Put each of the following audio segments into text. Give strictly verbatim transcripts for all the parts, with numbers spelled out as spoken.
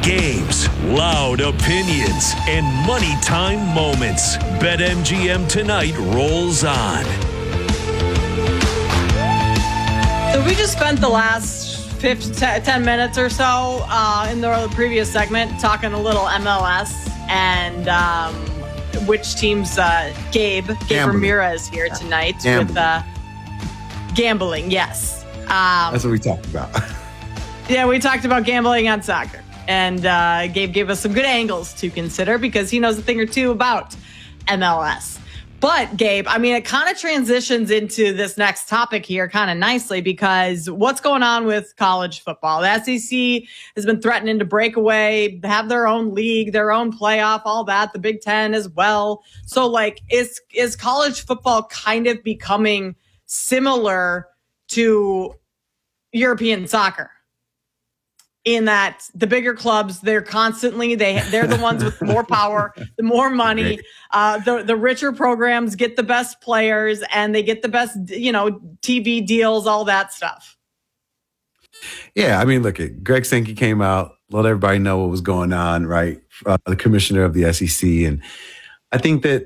games, loud opinions, and money time moments. BetMGM Tonight rolls on. So we just spent the last fifteen, ten minutes or so uh, in the previous segment talking a little M L S and um, which teams uh, Gabe, Gabe Gambling. Ramirez here tonight Gambling. with uh, gambling, yes. Um, That's what we talked about. Yeah, we talked about gambling on soccer. And uh, Gabe gave us some good angles to consider because he knows a thing or two about M L S. But, Gabe, I mean, it kind of transitions into this next topic here kind of nicely because what's going on with college football? The S E C has been threatening to break away, have their own league, their own playoff, all that, the Big Ten as well. So, like, is is college football kind of becoming similar to European soccer? In that the bigger clubs, they're constantly, they, they're the ones with more power, the more money, uh, the, the richer programs get the best players and they get the best, you know, T V deals, all that stuff. Yeah, I mean, look, at Greg Sankey came out, let everybody know what was going on, right? Uh, the commissioner of the S E C. And I think that,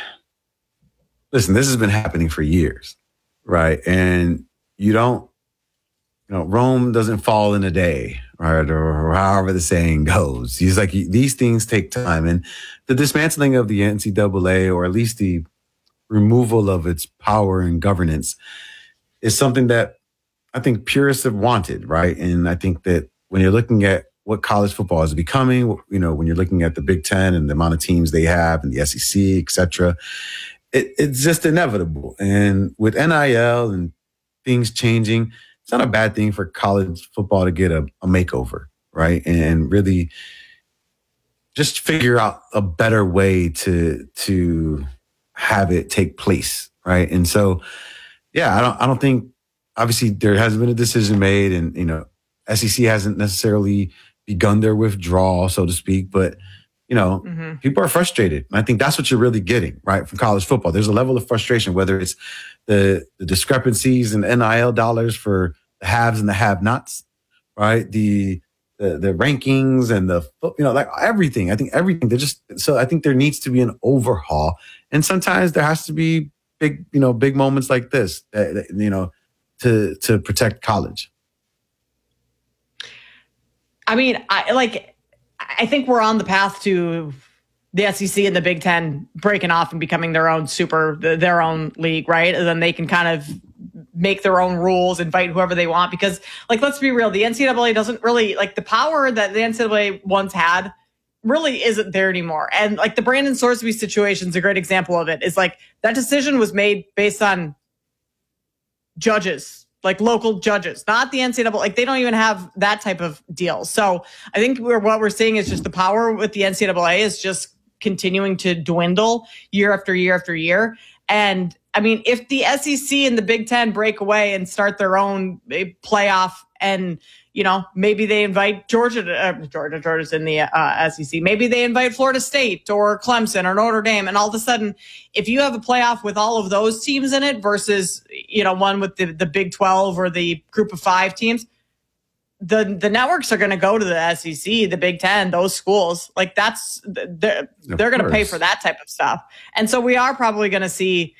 listen, this has been happening for years, right? And you don't, you know, Rome doesn't fall in a day, right? Or, or however the saying goes. He's like, these things take time. And the dismantling of the N C double A, or at least the removal of its power and governance, is something that I think purists have wanted, right? And I think that when you're looking at what college football is becoming, you know, when you're looking at the Big Ten and the amount of teams they have and the S E C, et cetera, it, it's just inevitable. And with N I L and things changing, it's not a bad thing for college football to get a, a makeover, right? And really just figure out a better way to to have it take place, right? And so, yeah, I don't I don't think, obviously there hasn't been a decision made, and you know, S E C hasn't necessarily begun their withdrawal, so to speak, but you know, mm-hmm. people are frustrated. And I think that's what you're really getting, right, from college football. There's a level of frustration, whether it's the, the discrepancies in N I L dollars for the haves and the have-nots, right? The, the the rankings and the, you know, like everything. I think everything. They're just, so I think there needs to be an overhaul. And sometimes there has to be big, you know, big moments like this, that, that, you know, to to protect college. I mean, I like... I think we're on the path to the S E C and the Big Ten breaking off and becoming their own super, their own league, right? And then they can kind of make their own rules, invite whoever they want. Because, like, let's be real, the N C double A doesn't really, like, the power that the N C double A once had really isn't there anymore. And, like, the Brandon Sorsby situation is a great example of it. It's like that decision was made based on judges. Like local judges, not the N C double A. Like they don't even have that type of deal. So I think we're, what we're seeing is just the power with the N C double A is just continuing to dwindle year after year after year. And I mean, if the S E C and the Big Ten break away and start their own playoff, and you know, maybe they invite Georgia, to, uh, Georgia, Georgia's in the uh, S E C. Maybe they invite Florida State or Clemson or Notre Dame. And all of a sudden, if you have a playoff with all of those teams in it versus, you know, one with the, the Big twelve or the group of five teams, the, the networks are going to go to the S E C, the Big Ten, those schools. Like that's, they're, they're going to pay for that type of stuff. And so we are probably going to see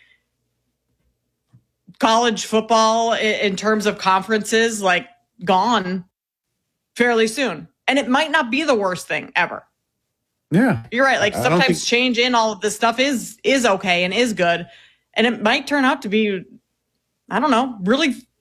college football in, in terms of conferences, like, gone fairly soon. And it might not be the worst thing ever. Yeah. You're right. Like I sometimes think... change in all of this stuff is is okay and is good. And it might turn out to be, I don't know, really